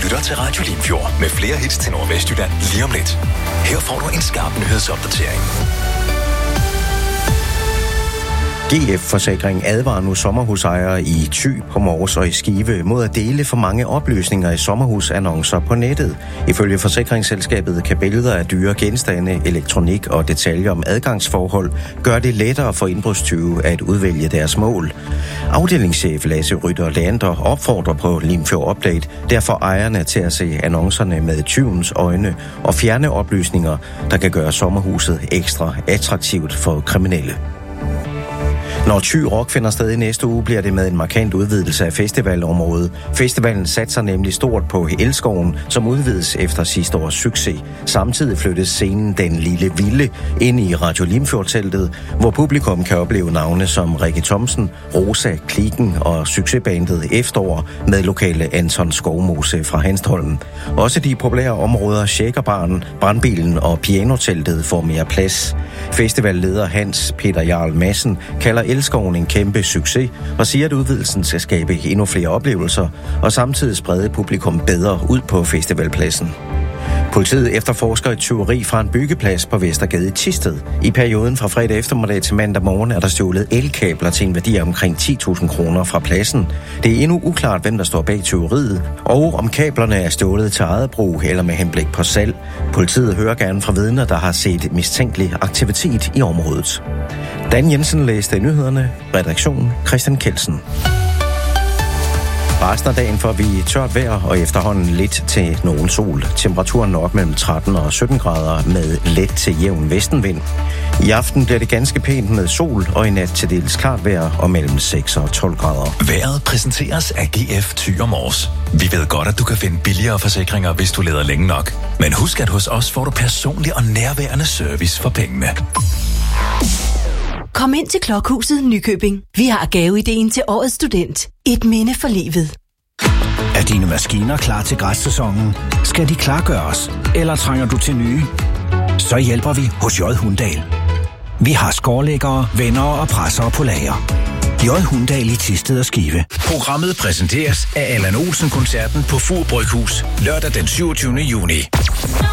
lytter til Radio Limfjord med flere hits til Nordvestjylland lige om lidt. Her får du en skarp nyhedsopdatering. GF Forsikring advarer nu sommerhusejere i Thy, på Mors og i Skive mod at dele for mange oplysninger i sommerhusannoncer på nettet. Ifølge forsikringsselskabet kan billeder af dyre genstande, elektronik og detaljer om adgangsforhold gøre det lettere for indbrudstyve at udvælge deres mål. Afdelingschef Lasse Rytter Leander opfordrer på Limfjord Update derfor ejerne til at se annoncerne med tyvens øjne og fjerne oplysninger, der kan gøre sommerhuset ekstra attraktivt for kriminelle. Når Thy Rock finder sted i næste uge, bliver det med en markant udvidelse af festivalområdet. Festivalen satser nemlig stort på Elskoven, som udvides efter sidste års succes. Samtidig flyttes scenen Den Lille Vilde ind i Radio Limfjord-teltet, hvor publikum kan opleve navne som Rikke Thomsen, Rosa, Kliken og succesbandet Efterår med lokale Anton Skovmose fra Hanstholm. Også de populære områder Shakerbaren, Brandbilen og Pianoteltet får mere plads. Festivalleder Hans Peter Jarl Madsen kalder Elskoven en kæmpe succes og siger, at udvidelsen skal skabe endnu flere oplevelser og samtidig sprede publikum bedre ud på festivalpladsen. Politiet efterforsker et tyveri fra en byggeplads på Vestergade i Thisted. I perioden fra fredag eftermiddag til mandag morgen er der stjålet elkabler til en værdi af omkring 10.000 kroner fra pladsen. Det er endnu uklart, hvem der står bag tyveriet, og om kablerne er stjålet til eget brug eller med henblik på salg. Politiet hører gerne fra vidner, der har set mistænkelig aktivitet i området. Dan Jensen læste nyhederne. Redaktion Christian Kelsen. Resten af dagen får vi tørt vejr og efterhånden lidt til nogen sol. Temperaturen når op mellem 13 og 17 grader med let til jævn vestenvind. I aften bliver det ganske pænt med sol og i nat til dels klart vejr og mellem 6 og 12 grader. Vejret præsenteres af GF Thy og Mors. Vi ved godt, at du kan finde billigere forsikringer, hvis du leder længe nok. Men husk, at hos os får du personlig og nærværende service for pengene. Kom ind til Klokhuset Nykøbing. Vi har gaveideen til årets student. Et minde for livet. Er dine maskiner klar til græssæsonen? Skal de klargøres? Eller trænger du til nye? Så hjælper vi hos J. Hundahl. Vi har skårlæggere, vendere og pressere på lager. J. Hundahl i Thisted og Skive. Programmet præsenteres af Allan Olsen-koncerten på Fur Bryghus lørdag den 27. juni.